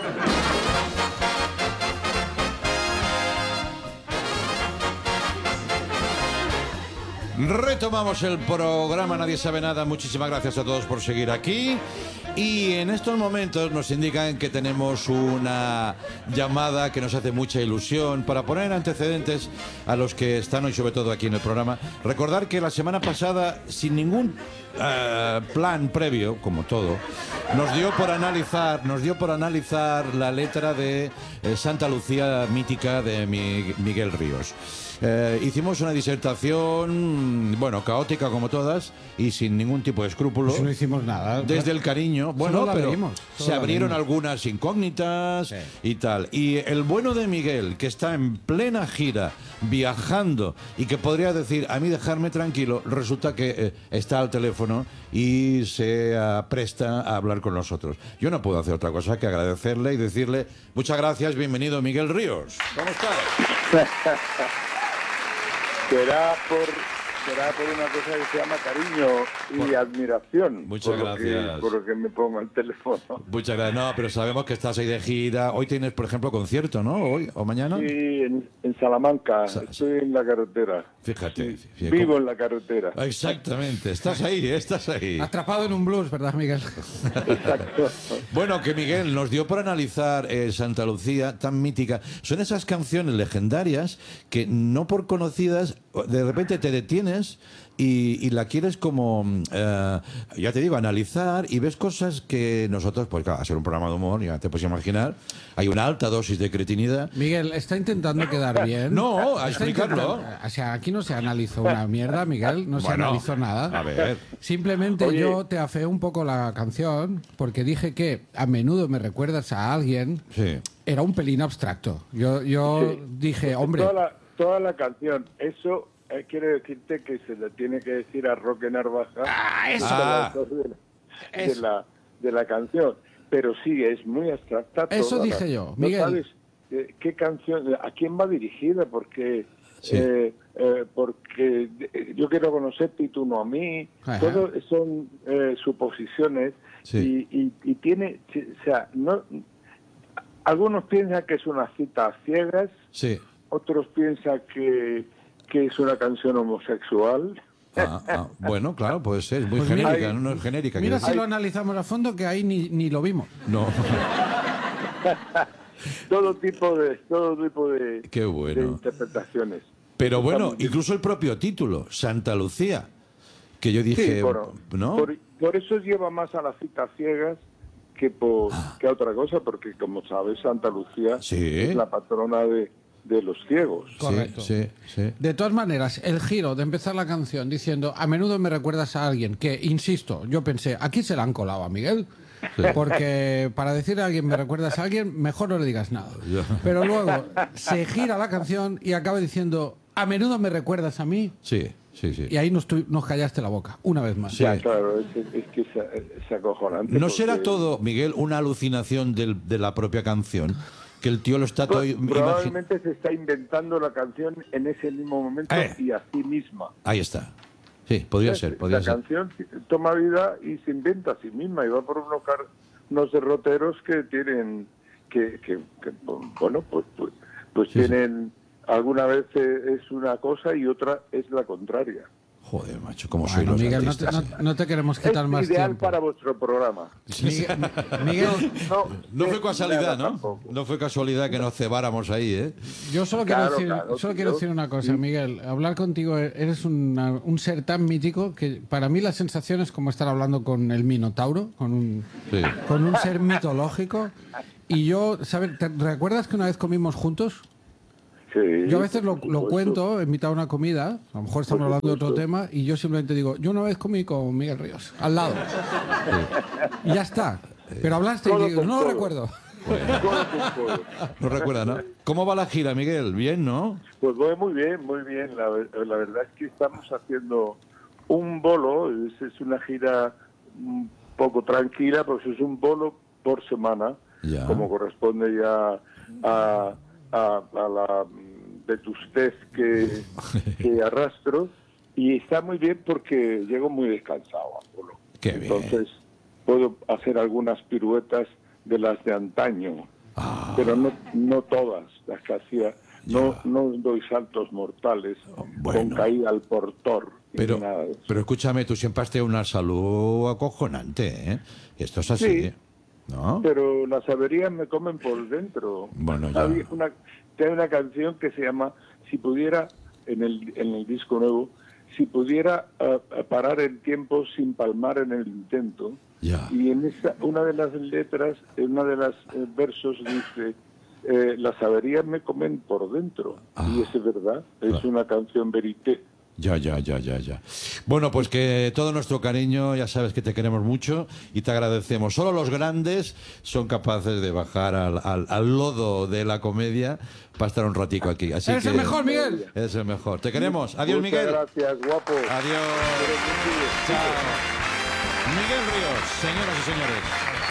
Retomamos el programa Nadie sabe nada. Muchísimas gracias a todos por seguir aquí. Y en estos momentos nos indican que tenemos una llamada que nos hace mucha ilusión para poner antecedentes a los que están hoy, sobre todo aquí en el programa. Recordar que la semana pasada, sin ningún plan previo, como todo, nos dio por analizar la letra de Santa Lucía mítica de Miguel Ríos. Hicimos una disertación, bueno, caótica como todas y sin ningún tipo de escrúpulo. Pues no hicimos nada. Desde el cariño, bueno, Solo la pero leímos, se solo la abrieron leímos. algunas incógnitas Sí. y tal. Y el bueno de Miguel, que está en plena gira, viajando y que podría decir, a mí dejarme tranquilo, resulta que está al teléfono y se presta a hablar con nosotros. Yo no puedo hacer otra cosa que agradecerle y decirle, muchas gracias, bienvenido Miguel Ríos. ¿Cómo estás? Será por una cosa que se llama cariño y admiración. Muchas gracias. Por lo que me pongo el teléfono. Muchas gracias. No, pero sabemos que estás ahí de gira. Hoy tienes, por ejemplo, concierto, ¿no? Hoy o mañana. Sí, en Salamanca. Estoy en la carretera. Fíjate. Sí, vivo en la carretera. Exactamente. Estás ahí. Atrapado en un blues, ¿verdad, Miguel? Exacto. Bueno, que Miguel nos dio por analizar Santa Lucía, tan mítica. Son esas canciones legendarias que no por conocidas, de repente te detienes y la quieres como, ya te digo, analizar y ves cosas que nosotros, pues claro, a ser un programa de humor, ya te puedes imaginar, hay una alta dosis de cretinidad. Miguel, está intentando quedar bien. No, a Está explicarlo. intentando- O sea, aquí no se analizó una mierda, Miguel, no se Bueno, analizó nada. a ver. Simplemente Oye. yo te afeé un poco la canción porque dije que a menudo me recuerdas a alguien. Sí. Era un pelín abstracto. Yo Sí. dije, hombre, Toda la canción. Eso quiere decirte que se le tiene que decir a Roque Narvaja. eso. Ah. De la canción. Pero sí, es muy abstracta. Eso toda dije la- yo, ¿No Miguel. sabes qué canción, a quién va dirigida? Porque Sí. yo quiero conocerte y tú no a mí. Ajá. Todo son suposiciones Sí. y tiene, o sea, no. Algunos piensan que es una cita a ciegas, Sí. otros piensan que es una canción homosexual. Bueno, claro, puede ser. Es muy Pues mira- genérica, no es genérica. mira quiero si decir. lo analizamos a fondo que ahí ni lo vimos. No. todo tipo de Qué bueno. de interpretaciones. Pero bueno, Está muy bien. incluso el propio título, Santa Lucía, que yo dije, Sí, ¿no? por eso lleva más a las citas ciegas que a otra cosa, porque como sabes, Santa Lucía Sí. es la patrona de los ciegos. Correcto. Sí. De todas maneras, el giro de empezar la canción diciendo a menudo me recuerdas a alguien que, insisto, yo pensé, aquí se la han colado a Miguel. Porque para decir a alguien me recuerdas a alguien, mejor no le digas nada. Ya. Pero luego se gira la canción y acaba diciendo a menudo me recuerdas a mí. Sí. Y ahí nos callaste la boca, una vez más. Sí. Ya, claro, es que es acojonante. ¿No porque será todo, Miguel, una alucinación de la propia canción? Que el tío lo está todo... Probablemente se está inventando la canción en ese mismo momento y a sí misma. Ahí está. Sí, podría ser. La canción toma vida y se inventa a sí misma y va por unos derroteros que tienen bueno, pues Sí, tienen alguna vez es una cosa y otra es la contraria. Joder, macho, cómo soy Bueno, los Miguel, artistas. no te queremos quitar Es más ideal tiempo. para vuestro programa. Miguel, No fue casualidad, ¿no? Tampoco. No fue casualidad que nos cebáramos ahí, ¿eh? yo solo Claro, quiero claro, quiero tío. decir una cosa, Miguel. Hablar contigo, eres un ser tan mítico que para mí la sensación es como estar hablando con el Minotauro, Sí. con un ser mitológico. Y yo, ¿sabes? ¿Te recuerdas que una vez comimos juntos? Sí, Yo a veces lo por supuesto. cuento, he invitado a una comida, a lo mejor estamos Por hablando de otro supuesto. tema, y yo simplemente digo, yo una vez comí con Miguel Ríos, al lado. Y ya está. Pero hablaste y Codo digo, con no lo codo. recuerdo. Codo con codo. No recuerda, ¿no? ¿Cómo va la gira, Miguel? Bien, ¿no? Pues muy bien, muy bien. La verdad es que estamos haciendo un bolo, es una gira un poco tranquila, pues es un bolo por semana, Ya. como corresponde ya a la vetustez que arrastro, y está muy bien porque llego muy descansado al bolo. Qué bien. Entonces puedo hacer algunas piruetas de las de antaño, pero no todas las que hacía. No doy saltos mortales Bueno. con caída al portor. Pero, ni nada de eso. pero escúchame, tú siempre has tenido una salud acojonante, ¿eh? Esto es así, Sí. ¿no? Pero las averías me comen por dentro. Bueno, ya. Hay una canción que se llama Si pudiera, en el disco nuevo, si pudiera parar el tiempo sin palmar en el intento. Ya. Y en una de las letras, en una de las versos dice, las averías me comen por dentro. Y es verdad, es Claro. una canción verité. Ya. Bueno, pues que todo nuestro cariño, ya sabes que te queremos mucho y te agradecemos. Solo los grandes son capaces de bajar al lodo de la comedia para estar un ratico aquí. Así ¡Eres que el mejor, Miguel! Eres el mejor. Te queremos. Adiós, Muchas Miguel. gracias, guapo. Adiós. Chao. Miguel Ríos, señoras y señores.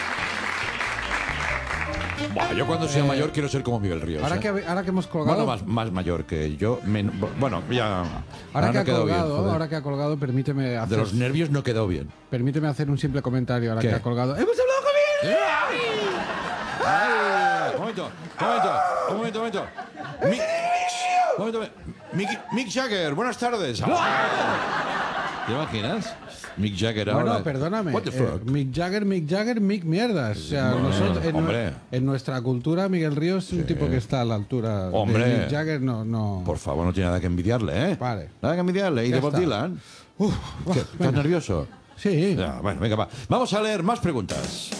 Buah, yo cuando sea mayor quiero ser como Miguel Ríos. Ahora ¿eh? que hemos colgado, Bueno, más mayor que yo. Bueno, ya. ahora que no ha quedó bien, colgado, joder. ahora que ha colgado, permíteme De hacer, los nervios no quedó bien. hacer un simple comentario. Ahora ¿Qué? que ha colgado, hemos hablado con Miguel. Ay, un momento. Mick Jagger, buenas tardes. ¿Te imaginas? Mick Jagger ahora. Bueno, perdóname. What the fuck? Mick Jagger, Mick Mierdas. O sea, Bueno, nosotros, hombre. en nuestra cultura, Miguel Ríos es un tipo que está a la altura Hombre. de Mick Jagger. No. Por favor, no tiene nada que envidiarle, ¿eh? Vale. Nada que envidiarle. ¿Y Ya de Bob está. Dylan? Uf, ¿Qué? buah, ¿Estás nervioso? Sí. Ya, bueno, venga, va. Vamos a leer más preguntas.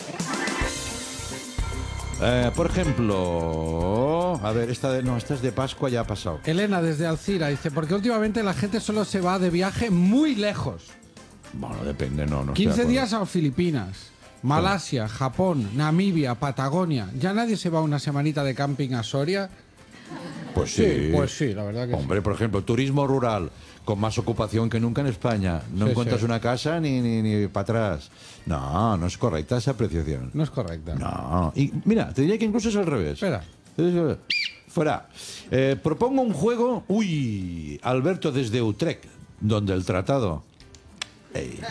Por ejemplo, a ver, esta es de Pascua, ya ha pasado. Elena, desde Alcira, dice, porque últimamente la gente solo se va de viaje muy lejos. Bueno, depende, no. estoy de 15 acuerdo. días a Filipinas, Malasia, Japón, Namibia, Patagonia. ¿Ya nadie se va una semanita de camping a Soria? Pues sí. Pues sí, la verdad que sí. Hombre, por ejemplo, turismo rural, con más ocupación que nunca en España. No Sí, encuentras sí. una casa ni para atrás. No es correcta esa apreciación. No es correcta. No. Y mira, te diría que incluso es al revés. Espera. Fuera. Propongo un juego. Uy, Alberto desde Utrecht, donde el tratado. Ey.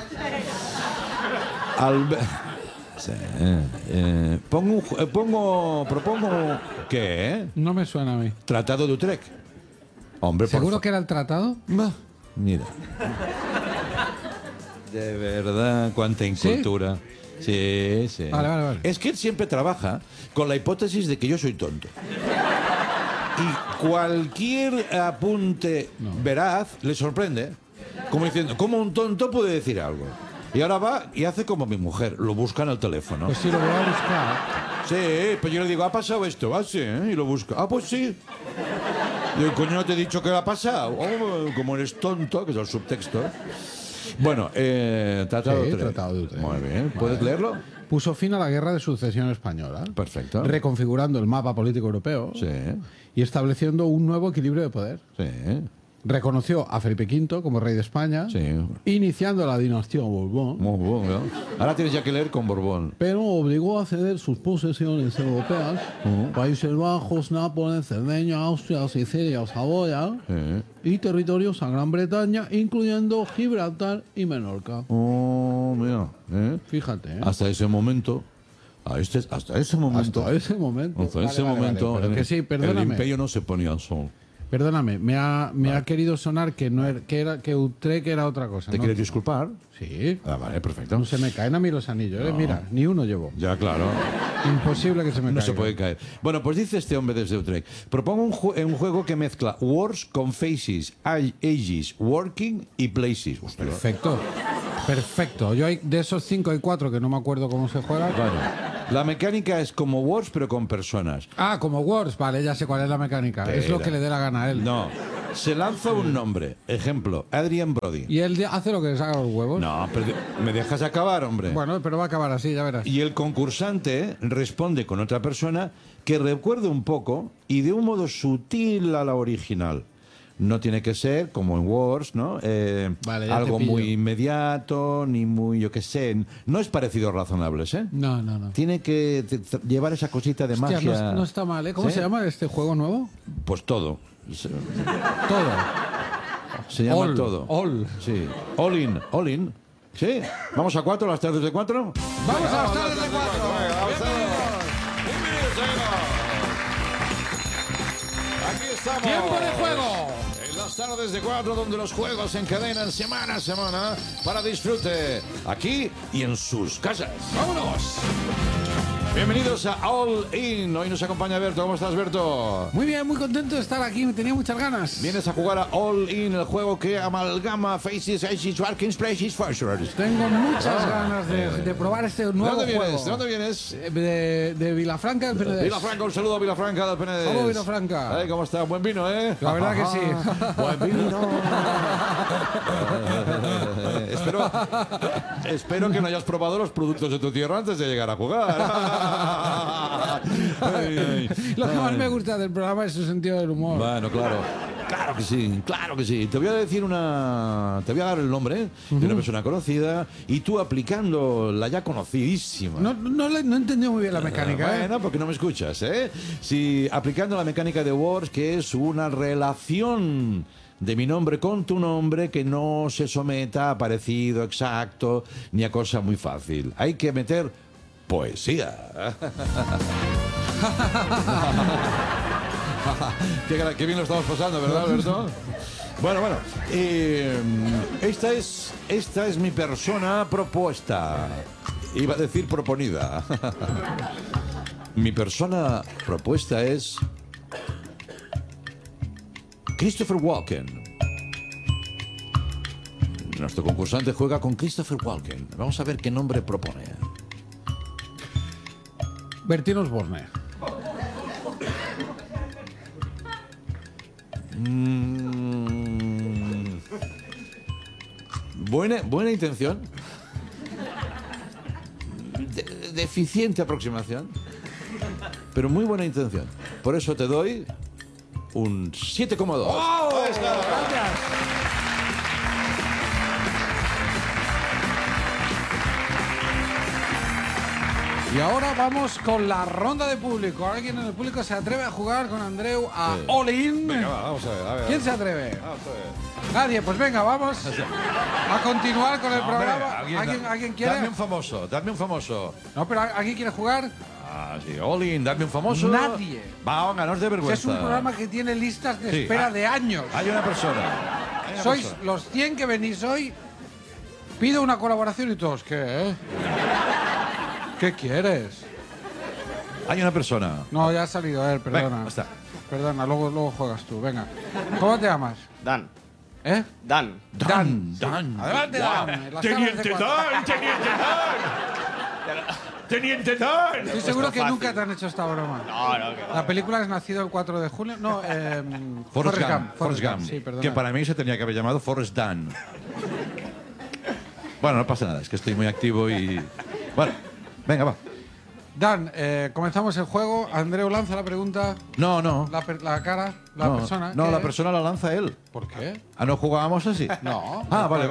Sí, propongo. ¿Qué? No me suena a mí. Tratado de Utrecht. Hombre, por ¿Seguro fa- que era el tratado? Bah, mira. De verdad, cuánta incultura. Sí. Vale. Es que él siempre trabaja con la hipótesis de que yo soy tonto. Y cualquier apunte veraz le sorprende. Como diciendo, ¿cómo un tonto puede decir algo? Y ahora va y hace como mi mujer, lo busca en el teléfono. Pues sí, lo voy a buscar. Sí, pues yo le digo, ¿ha pasado esto? Ah, sí, y lo busca. Ah, pues sí. Digo, coño, no te he dicho que ha pasado. Oh, como eres tonto, que es el subtexto. Bueno, Tratado Sí, de Utrecht. Tratado de Utrecht. Muy bien, ¿puedes leerlo? Puso fin a la guerra de sucesión española, Perfecto. reconfigurando el mapa político europeo Sí, y estableciendo un nuevo equilibrio de poder. sí, Reconoció a Felipe V como rey de España, sí. iniciando la dinastía Borbón, Muy bueno. Ahora tienes ya que leer con Borbón. pero obligó a ceder sus posesiones europeas, Países Bajos, Nápoles, Cerdeña, Austria, Sicilia, Saboya, Sí. y territorios a Gran Bretaña, incluyendo Gibraltar y Menorca. Oh, mira. Fíjate, ¿eh? Hasta ese momento. Hasta ese momento. Hasta ese momento. Hasta ese Vale, momento. pero que sí, el perdóname. imperio no se ponía al sol. Perdóname, me ha querido sonar que no era, que Utrecht era otra cosa. ¿Te ¿no? quieres disculpar? Sí. Ah, vale, perfecto. No se me caen a mí los anillos, ¿eh? Mira, ni uno llevo. Ya, claro. Imposible que se me No caiga. se puede caer. Bueno, pues dice este hombre desde Utrecht. Propongo un juego que mezcla words con faces, ages, working y places. Hostia. Perfecto. Perfecto. Yo hay de esos 5 hay 4 que no me acuerdo cómo se juega. Bueno, la mecánica es como words, pero con personas. Ah, como Words. Vale, ya sé cuál es la mecánica. Es lo Espera. que le dé la gana a él. No. Se lanza un nombre. Ejemplo, Adrian Brody. Y él hace lo que le saca los huevos. No, pero me dejas acabar, hombre. Bueno, pero va a acabar así, ya verás. Y el concursante responde con otra persona que recuerde un poco y de un modo sutil a la original. No tiene que ser como en Words, ¿no? Vale, ya algo te pillo. muy inmediato, ni muy, yo qué sé. No es parecido a Razonables, ¿eh? No, no, no. Tiene que llevar esa cosita de Hostia, magia. no está mal, ¿eh? ¿Cómo ¿Sí? se llama este juego nuevo? Pues todo. Todo. Se llama All, todo. all. Sí. All in. All in. ¿Sí? ¿Vamos a 4, las tardes de 4? ¡Vamos a las tardes de 4! Aquí estamos. ¡Tiempo de juego! En las tardes de 4, donde los juegos se encadenan semana a semana para disfrute aquí y en sus casas. ¡Vámonos! Bienvenidos a All In. Hoy nos acompaña Berto. ¿Cómo estás, Berto? Muy bien, muy contento de estar aquí, me tenía muchas ganas. Vienes a jugar a All In, el juego que amalgama faces, ages, workings, places, functions. Tengo muchas ganas de probar este ¿De nuevo dónde juego. vienes? ¿De dónde vienes? De Vilafranca del Penedès. Vilafranca, un saludo a Vilafranca del Penedès. Saludos, Vilafranca. Ay, ¿cómo está? Buen vino, ¿eh? La verdad que sí. Buen vino. espero que no hayas probado los productos de tu tierra antes de llegar a jugar. Ay, ay. Lo que más me gusta del programa es su sentido del humor. Bueno, claro. Claro que sí, claro que sí. Te voy a decir te voy a dar el nombre de una persona conocida y tú aplicando la ya conocidísima. No he entendido muy bien la mecánica. ¿eh? Bueno, porque no me escuchas, ¿eh? Si aplicando la mecánica de Words, que es una relación de mi nombre con tu nombre que no se someta a parecido exacto ni a cosa muy fácil. Hay que meter poesía. Qué bien lo estamos pasando, ¿verdad, Alberto? Bueno. Esta es mi persona propuesta. Iba a decir proponida. Mi persona propuesta es Christopher Walken. Nuestro concursante juega con Christopher Walken. Vamos a ver qué nombre propone. Bertín Osborne. Buena intención. Deficiente aproximación. Pero muy buena intención. Por eso te doy un 7,2. ¡Oh! Gracias. Y ahora vamos con la ronda de público. ¿Alguien en el público se atreve a jugar con Andreu a All In? Venga, vamos a ver. ¿Quién se atreve? Vamos a ver. Nadie, pues venga, vamos a continuar con el Hombre, programa. ¿Alguien quiere? Dadme un famoso. No, pero ¿alguien quiere jugar? Ah, sí, All In, dadme un famoso. Nadie. Va, venga, no os dé vergüenza. Es un programa que tiene listas de Sí, espera de años. Hay una persona. Sois los 100 que venís hoy. Pido una colaboración y todos, ¿qué? ¿Qué quieres? Hay una persona. No, ya ha salido él, perdona. Venga, está. Perdona, luego juegas tú, venga. ¿Cómo te llamas? Dan. ¿Eh? Dan. Dan. Dan. Adelante, Dan. En las ¡Teniente tardes de cuatro. Dan! ¡Teniente Dan! ¡Teniente Dan! Estoy seguro que fácil. nunca te han hecho esta broma. No, que La película es nacido el 4 de julio. No, Forrest Gump. Forrest Gump, sí, perdona. Que para mí se tenía que haber llamado Forrest Dan. Bueno, no pasa nada, es que estoy muy activo y. Bueno, venga, va. Dan, comenzamos el juego. Andreu lanza la pregunta. No. La cara, la No, persona. No, ¿qué la es? persona la lanza él. ¿Por qué? Ah, ¿no jugábamos así? No. Ah, vale.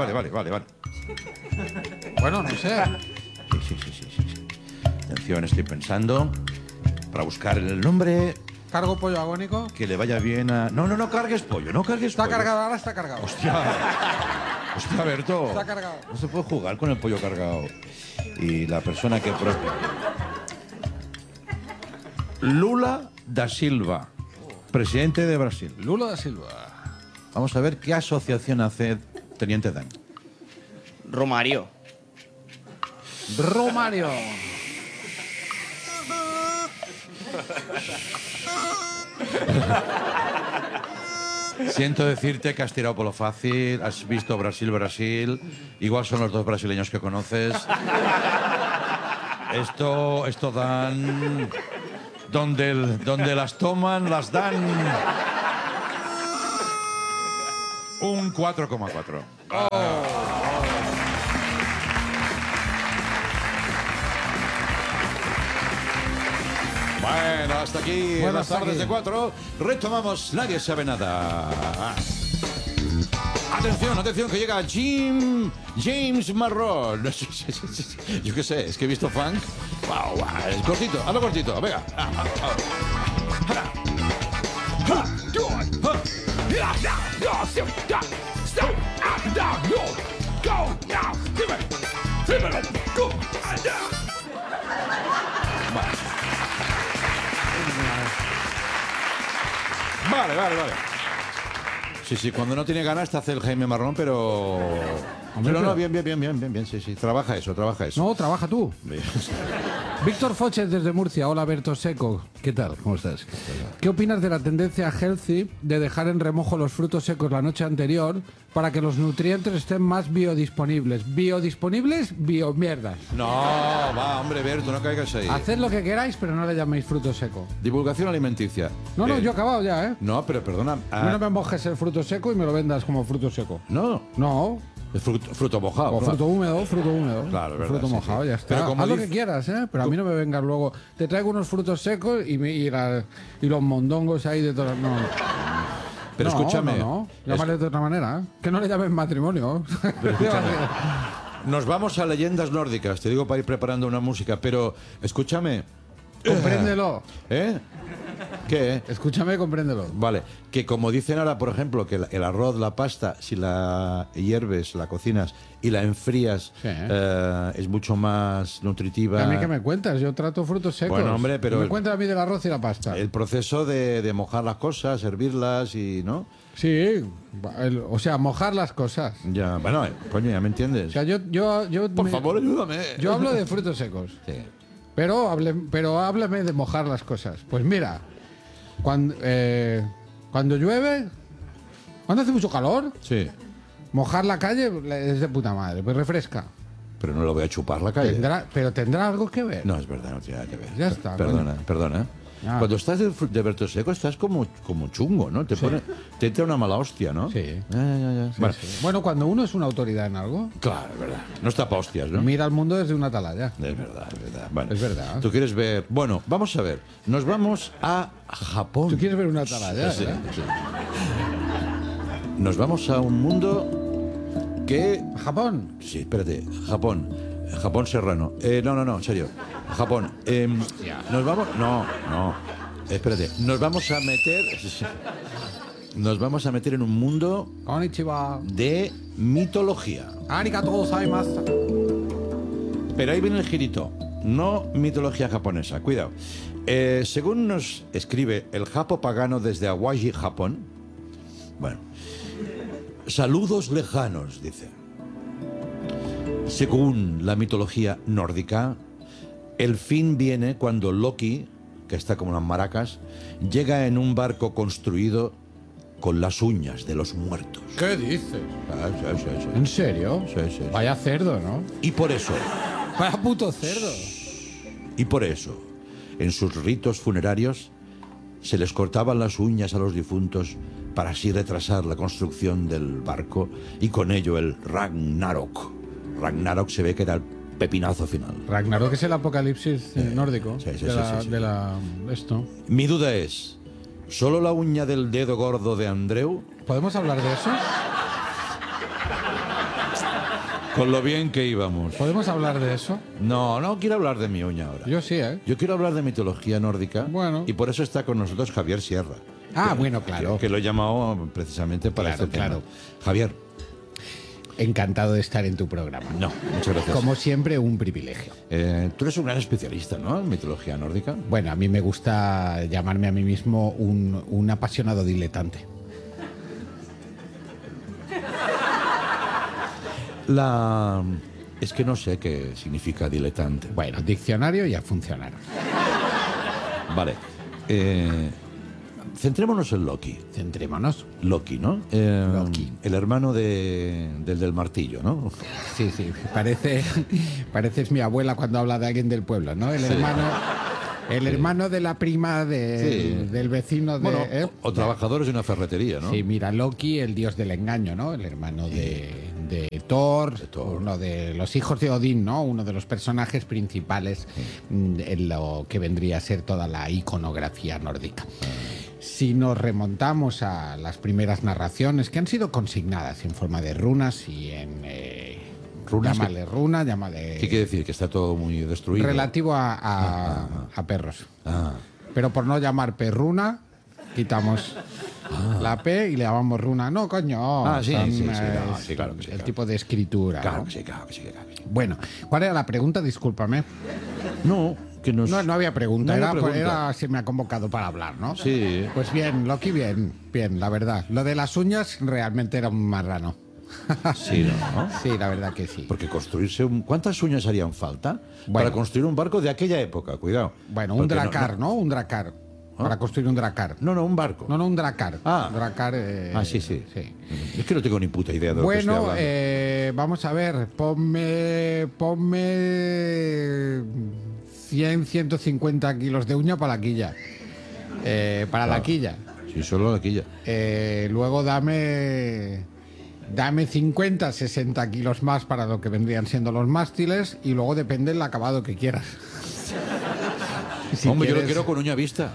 Bueno, no sé. Sí. Atención, estoy pensando. Para buscar el nombre ¿Cargo pollo agónico? que le vaya bien a. No cargues pollo, no cargues Está pollo. cargado, ahora está cargado. Hostia, Berto. Está cargado. No se puede jugar con el pollo cargado. Y la persona que Lula da Silva. presidente de Brasil. Lula da Silva. Vamos a ver qué asociación hace Teniente Dan. Romario. Romario. Siento decirte que has tirado por lo fácil, has visto Brasil, igual son los dos brasileños que conoces. Esto dan... Donde las toman, las dan... Un 4,4. Bueno, hasta aquí Bueno, las hasta tardes aquí. de 4. Retomamos Nadie sabe nada. Atención, que llega James Marrón. Yo qué sé, es que he visto funk. Wow, es cortito, hazlo cortito, venga. Vale. Sí, cuando no tiene ganas te hace el Jaime Marrón, pero... Hombre, Pero no, pero- bien, sí. Trabaja eso. No, trabaja tú. Víctor Foches desde Murcia. Hola, Berto Seco. ¿Qué tal? ¿Cómo estás? ¿Qué opinas de la tendencia healthy de dejar en remojo los frutos secos la noche anterior para que los nutrientes estén más biodisponibles? ¿Biodisponibles? Biomierdas. No, va, hombre, Berto, no caigas ahí. Haced lo que queráis, pero no le llaméis fruto seco. Divulgación alimenticia. No, yo he acabado ya, ¿eh? No, pero perdona. A mí no me mojes el fruto seco y me lo vendas como fruto seco. No, No, es fruto mojado. o fruto húmedo. Claro, es verdad, Fruto sí, mojado, sí. ya está. Pero como Haz lo dice- que quieras, ¿eh? Pero a mí no me vengas luego. Te traigo unos frutos secos y los mondongos ahí de todas. No. Pero No, escúchame. No. Llámale de otra manera. ¿Eh? Que no le llamen matrimonio. Nos vamos a leyendas nórdicas, te digo para ir preparando una música, pero escúchame. Compréndelo. ¿Eh? ¿Qué? Escúchame, compréndelo. Vale, que como dicen ahora, por ejemplo, que el arroz, la pasta, si la hierves, la cocinas y la enfrías, Sí. Es mucho más nutritiva. ¿A mí qué me cuentas? Yo trato frutos secos. Bueno, hombre, pero- ¿Qué me cuentas a mí del arroz y la pasta? El proceso de mojar las cosas, hervirlas y, ¿no? Sí, o sea, mojar las cosas. Ya, bueno, coño, ya me entiendes. O sea, yo Por favor, ayúdame. Yo hablo de frutos secos. Sí. Pero háblame de mojar las cosas. Pues mira, cuando llueve, cuando hace mucho calor, Sí, mojar la calle es de puta madre, pues refresca. pero no lo voy a chupar la calle. Pero tendrá algo que ver. No, es verdad, no tiene nada que ver. Ya está, Perdona. Ah. Cuando estás de Berto Seco estás como chungo, ¿no? Te entra una mala hostia, ¿no? Sí. Ya. Bueno, Bueno, cuando uno es una autoridad en algo, claro, es verdad. No está pa' hostias, ¿no? mira al mundo desde una atalaya. Es verdad. Bueno, Es verdad. Tú quieres ver... Bueno, vamos a ver. Nos vamos a Japón. ¿Tú quieres ver una atalaya? Sí, ¿eh? sí. Nos vamos a un mundo que... Japón. Sí, espérate. Japón serrano. No, en serio. Japón. Nos vamos... No. Espérate. Nos vamos a meter en un mundo Konnichiwa. de mitología. Arigatou gozaimasu. Pero ahí viene el girito. No mitología japonesa. Cuidado. Según nos escribe el Japo Pagano desde Awaji, Japón. Bueno. Saludos lejanos, dice. Según la mitología nórdica, el fin viene cuando Loki, que está como unas maracas, llega en un barco construido con las uñas de los muertos. ¿Qué dices? Sí. ¿En serio? Sí. Vaya cerdo, ¿no? Y por eso, Vaya puto cerdo. en sus ritos funerarios, se les cortaban las uñas a los difuntos para así retrasar la construcción del barco y con ello el Ragnarok. Ragnarok se ve que era el pepinazo final. Ragnarok es el apocalipsis nórdico. Sí. Esto. Mi duda es, ¿solo la uña del dedo gordo de Andreu? ¿Podemos hablar de eso? Con lo bien que íbamos. ¿Podemos hablar de eso? No quiero hablar de mi uña ahora. Yo sí, ¿eh? Yo quiero hablar de mitología nórdica. Bueno. Y por eso está con nosotros Javier Sierra. Ah, bueno, claro. Que lo he llamado precisamente para Claro, este tema. claro. Javier, Encantado de estar en tu programa. No, muchas gracias. Como siempre, un privilegio. Tú eres un gran especialista, ¿no? En mitología nórdica. Bueno, a mí me gusta llamarme a mí mismo un apasionado diletante. Es que no sé qué significa diletante. Bueno, diccionario y a funcionar. Vale. Centrémonos en Loki. Centrémonos. Loki, ¿no? Loki. El hermano del martillo, ¿no? Sí, pareces mi abuela cuando habla de alguien del pueblo, ¿no? El hermano de la prima del vecino de... Bueno, o trabajadores de una ferretería, ¿no? Sí, mira, Loki, el dios del engaño, ¿no? El hermano de Thor, uno de los hijos de Odín, ¿no? Uno de los personajes principales en lo que vendría a ser toda la iconografía nórdica. Si nos remontamos a las primeras narraciones que han sido consignadas en forma de runas y en... ¿Runas? Llámale runa, llámale... ¿Qué quiere decir? Que está todo muy destruido. Relativo a perros. Ah. Pero por no llamar perruna, quitamos la P y le llamamos runa. No, coño. Sí, son, sí, claro que sí. El Claro. tipo de escritura. Claro ¿no? que sí, claro que sí, claro que sí. Bueno, ¿cuál era la pregunta? Discúlpame. No, que nos... No había pregunta, No había pregunta. era si me ha convocado para hablar, ¿no? Sí. Pues bien, Loki, bien, la verdad. Lo de las uñas realmente era un marrano. Sí, ¿no? Sí, la verdad que sí. Porque construirse ¿Cuántas uñas harían falta Bueno. para construir un barco de aquella época? Cuidado. Bueno, un Porque dracar, ¿no? Un dracar. Para construir un dracar. No, un barco. No, un dracar. Ah. Dracar. Sí. Es que no tengo ni puta idea de lo que estoy Bueno, hablando. vamos a ver. Ponme 100, 150 kilos de uña para la quilla. Para la quilla. Sí, solo la quilla. Luego dame 50, 60 kilos más para lo que vendrían siendo los mástiles y luego depende del acabado que quieras. Si Hombre, yo lo quieres- quiero con uña vista.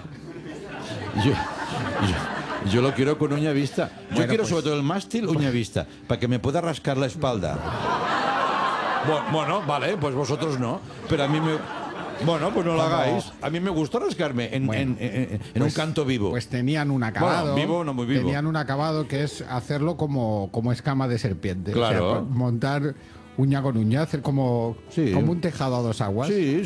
Yo lo quiero con uña vista. Yo Bueno, quiero pues- sobre todo el mástil uña vista, para que me pueda rascar la espalda. Bueno, vale, pues vosotros no. Pero a mí me... Bueno, pues no lo Como- hagáis. A mí me gusta rascarme en un canto vivo. Pues tenían un acabado. Bueno, vivo, no muy vivo. Tenían un acabado que es hacerlo como escama de serpiente. Claro. O sea, montar uña con uña, hacer como un tejado a dos aguas. Sí.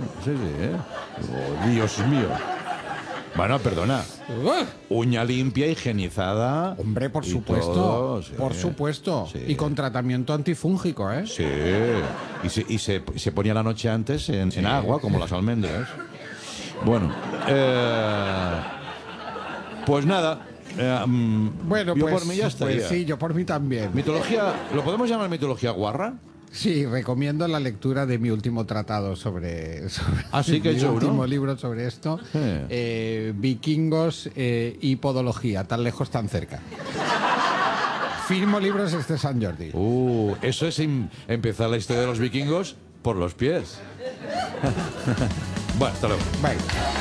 Oh, Dios mío. Bueno, perdona. Uña limpia, higienizada. Hombre, por y supuesto. todo, sí. Por supuesto. Sí. Y con tratamiento antifúngico, ¿eh? Sí. Y se ponía la noche antes en agua, como las almendras. Bueno. Pues nada. Bueno, yo pues, por mí ya estaría. pues sí, yo por mí también. Mitología, ¿lo podemos llamar mitología guarra? Sí, recomiendo la lectura de mi último tratado sobre Ah, sí, que he mi hecho uno. último libro sobre esto. Vikingos y podología, tan lejos, tan cerca. Firmo libros este San Jordi. Eso es empezar la historia de los vikingos por los pies. Bueno, hasta luego. Bye.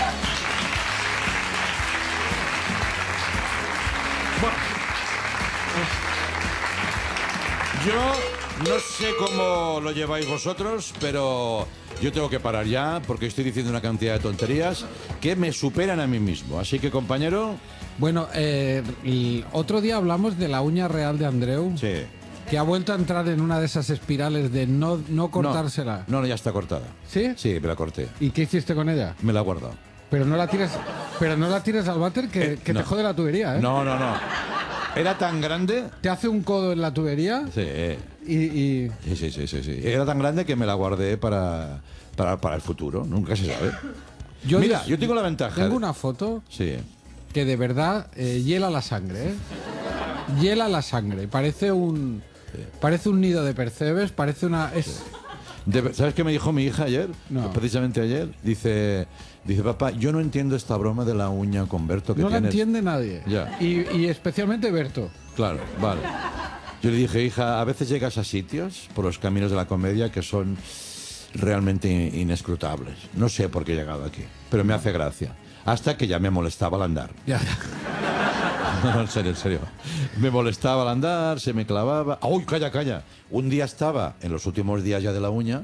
Yo no sé cómo lo lleváis vosotros, pero yo tengo que parar ya porque estoy diciendo una cantidad de tonterías que me superan a mí mismo. Así que, compañero, Bueno, el otro día hablamos de la uña real de Andreu, sí. que ha vuelto a entrar en una de esas espirales de no cortársela. No, ya está cortada. ¿Sí? Sí, me la corté. ¿Y qué hiciste con ella? Me la he guardado. Pero no la tires al váter que te no. jode la tubería, ¿eh? No. Era tan grande. Te hace un codo en la tubería Sí. y Sí. Era tan grande que me la guardé para el futuro. Nunca se sabe. Mira, yo tengo la ventaja. Tengo una foto Sí. que de verdad hiela la sangre, ¿eh? Hiela la sangre. Parece un nido de percebes, parece una... ¿Sabes qué me dijo mi hija ayer? No. Precisamente ayer. Dice, papá, yo no entiendo esta broma de la uña con Berto que No la tienes. entiende nadie. Ya. Y especialmente Berto. Claro, vale. Yo le dije, hija, a veces llegas a sitios por los caminos de la comedia que son realmente inescrutables. No sé por qué he llegado aquí, pero me hace gracia. Hasta que ya me molestaba al andar. Ya. No, en serio. Me molestaba al andar, se me clavaba. ¡Uy, calla! Un día estaba, en los últimos días ya de la uña,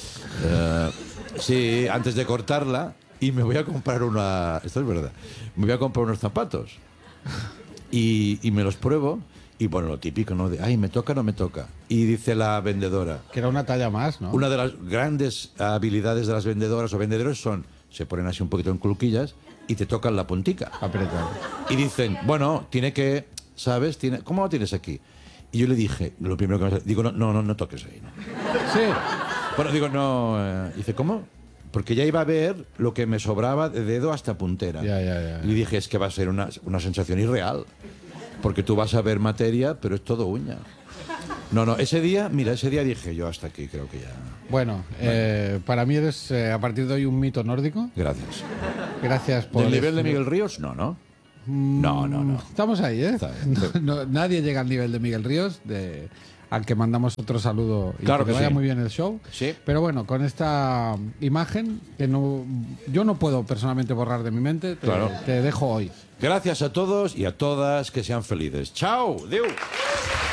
sí, antes de cortarla, y me voy a comprar esto es verdad, me voy a comprar unos zapatos. Y me los pruebo, Y bueno, lo típico, ¿no? De, ay, ¿me toca o no me toca? Y dice la vendedora, Que era una talla más, ¿no? una de las grandes habilidades de las vendedoras o vendedores son, se ponen así un poquito en cluquillas y te tocan la puntica. Apretado. Y dicen, bueno, tiene que, ¿sabes? ¿Cómo lo tienes aquí? Y yo le dije, lo primero que me digo, no toques ahí. No. Sí. Bueno, digo, no. Dice, ¿cómo? Porque ya iba a ver lo que me sobraba de dedo hasta puntera. Ya. Y dije, es que va a ser una sensación irreal. Porque tú vas a ver materia, pero es todo uña. No, ese día dije yo, hasta aquí creo que ya. Bueno, para mí eres a partir de hoy un mito nórdico. Gracias. Gracias por... ¿Del nivel de Miguel Ríos? No. No. Estamos ahí, ¿eh? Está bien. Nadie llega al nivel de Miguel Ríos, al que mandamos otro saludo y Claro que te que vaya sí. muy bien el show. Sí. Pero bueno, con esta imagen que yo no puedo personalmente borrar de mi mente, Claro. te dejo hoy. Gracias a todos y a todas, que sean felices. ¡Chao! ¡Deu!